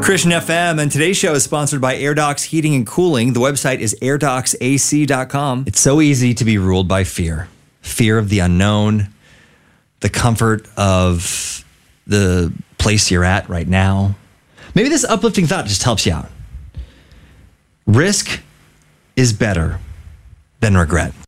Christian FM, and today's show is sponsored by AirDocs Heating and Cooling. The website is airdocsac.com. It's so easy to be ruled by fear. Fear of the unknown, the comfort of the place you're at right now. Maybe this uplifting thought just helps you out. Risk is better than regret.